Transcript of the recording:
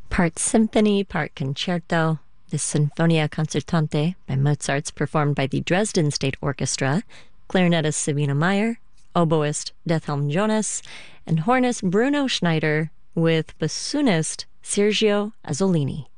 Part symphony, part concerto. The Sinfonia Concertante by Mozart's performed by the Dresden State Orchestra, clarinetist Sabina Meyer, oboist Dethelm Jonas, and hornist Bruno Schneider, with bassoonist Sergio Azzolini.